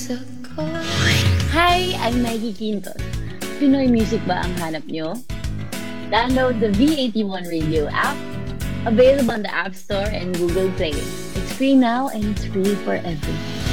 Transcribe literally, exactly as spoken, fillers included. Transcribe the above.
ako. Hi, I'm Maggie Quintos. Pinoy music ba ang hanap nyo? Download the V eighty-one Radio app, available on the App Store and Google Play. It's free now and it's free for everyone.